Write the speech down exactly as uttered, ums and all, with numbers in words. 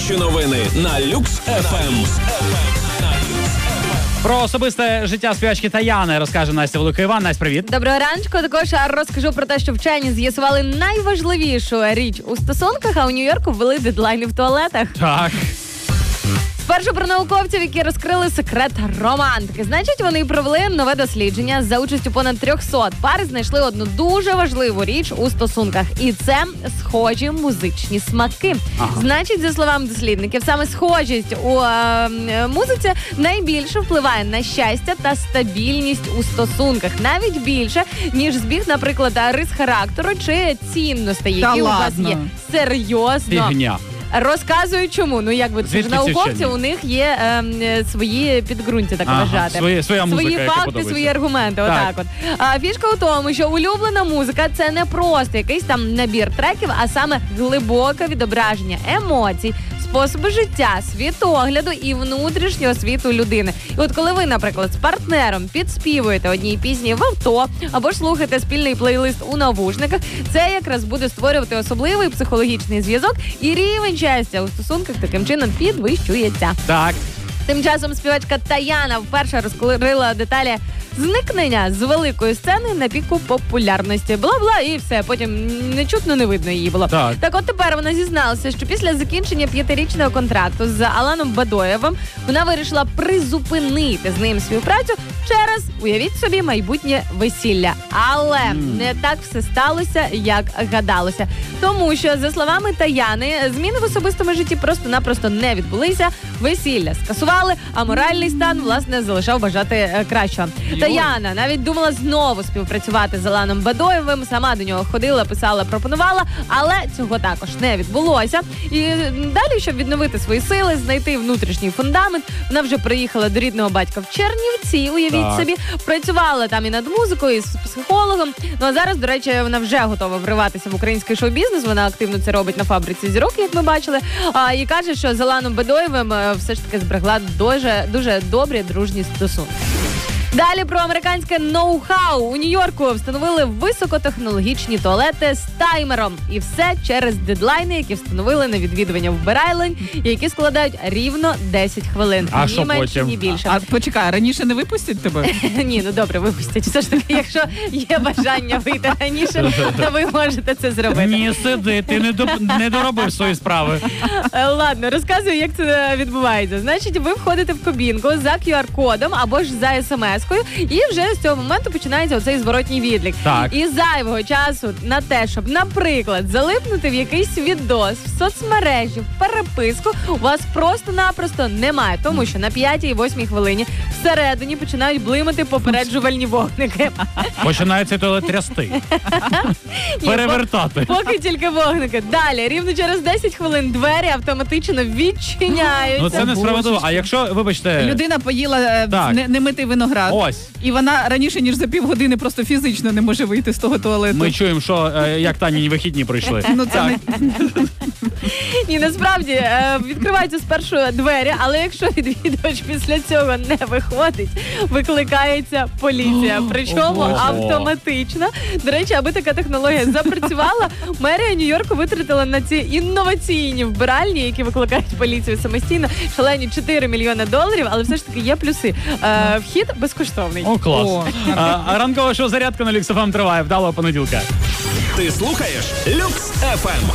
Хороші новини на Люкс еф ем. Про особисте життя співачки Таяни розкаже Настя Велика-Іван. Настя, привіт. Доброго раночку. Також розкажу про те, що вчені з'ясували найважливішу річ у стосунках, а у Нью-Йорку ввели дедлайни в туалетах. Так. Спершу про науковців, які розкрили секрет романтики. Значить, вони провели нове дослідження. За участю понад трьохсот пар знайшли одну дуже важливу річ у стосунках. І це схожі музичні смаки. Ага. Значить, за словами дослідників, саме схожість у е, музиці найбільше впливає на щастя та стабільність у стосунках. Навіть більше, ніж збіг, наприклад, рис характеру чи цінностей, які та у вас ладно. є. Серйозно. Фігня. Розказую, чому. Ну, якби це ж науковці, у них є е, свої підґрунтя, так ага, вважати. Свої, своя музика, свої факти, свої аргументи. Так. Отак от. А фішка у тому, що улюблена музика – це не просто якийсь там набір треків, а саме глибоке відображення емоцій, способу життя, світогляду і внутрішнього світу людини. І от коли ви, наприклад, з партнером підспівуєте одній пісні в авто або ж слухаєте спільний плейлист у навушниках, це якраз буде створювати особливий психологічний зв'язок, і рівень щастя у стосунках таким чином підвищується. Так. Тим часом співачка Таяна вперше розкрила деталі зникнення з великої сцени на піку популярності. Бла-бла і все. Потім не чутно, не видно її було. Так. Так от тепер вона зізналася, що після закінчення п'ятирічного контракту з Аланом Бадоєвим вона вирішила призупинити з ним співпрацю через, уявіть собі, майбутнє весілля. Але mm. не так все сталося, як гадалося. Тому що, за словами Таяни, зміни в особистому житті просто-напросто не відбулися. Весілля скасували, а моральний стан, власне, залишав бажати е, кращого. Йой. Таяна навіть думала знову співпрацювати з Аланом Бадоєвим, сама до нього ходила, писала, пропонувала, але цього також не відбулося. І далі, щоб відновити свої сили, знайти внутрішній фундамент, вона вже приїхала до рідного батька в Чернівці, уявіть так. собі, працювала там і над музикою, і з психологом. Ну а зараз, до речі, вона вже готова вриватися в український шоу-бізнес, вона активно це робить на фабриці зірок, як ми бачили, а, і каже, що з Аланом Бадоєвим все ж таки зберегла дуже, дуже добрі дружні стосунки. Далі про американське ноу-хау. У Нью-Йорку встановили високотехнологічні туалети з таймером. І все через дедлайни, які встановили на відвідування вбирайлень, які складають рівно десять хвилин. А ні що менше, потім? ні більше. А почекай, раніше не випустять тебе? Ні, ну добре, випустять. Все ж таки, якщо є бажання вийти раніше, то ви можете це зробити. Ні, сиди, ти не, до, не доробив свої справи. Ладно, розказую, як це відбувається. Значить, ви входите в кабінку за кю ар-кодом або ж за ес ем ес-кою, і вже з цього моменту починається оцей зворотній відлік. Так. І зайвого часу на те, щоб, наприклад, залипнути в якийсь відос, в соцмережі, в переписку, у вас просто-напросто немає. Тому що на п'ятій-восьмій хвилині всередині починають блимати попереджувальні вогники. Починається туалет трясти. Перевертати. Поки тільки вогники. Далі, рівно через десять хвилин двері автоматично відчиняються. Ну це несправедливо. А якщо, вибачте... Людина поїла не, немитий виноград. Ось. І вона раніше, ніж за півгодини, просто фізично не може вийти з того туалету. Ми чуємо, що е, як Тані вихідні пройшли. Ну це не... Ні, насправді, е, відкриваються спершу двері, але якщо відвідувач після цього не виходить, викликається поліція. Причому Ого. автоматично. До речі, аби така технологія запрацювала, мерія Нью-Йорку витратила на ці інноваційні вбиральні, які викликають поліцію самостійно, шалені чотири мільйони доларів, але все ж таки є плюси. Е, вхід безкоштовний. О, клас. О. А, ранкове шоу «Зарядка» на Люкс еф ем триває. Вдалого понеділка. Ти слухаєш Люкс еф ем.